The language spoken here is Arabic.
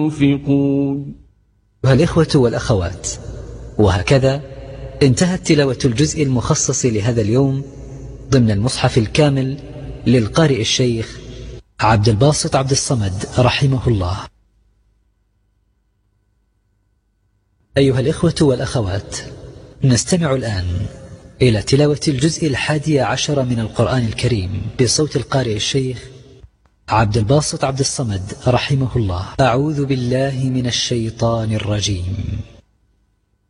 ينفقون. الإخوة والأخوات، وهكذا انتهت تلاوة الجزء المخصص لهذا اليوم ضمن المصحف الكامل للقارئ الشيخ عبد الباسط عبد الصمد رحمه الله. أيها الإخوة والأخوات، نستمع الآن إلى تلاوة الجزء 11 من القرآن الكريم بصوت القارئ الشيخ عبد الباسط عبد الصمد رحمه الله. أعوذ بالله من الشيطان الرجيم.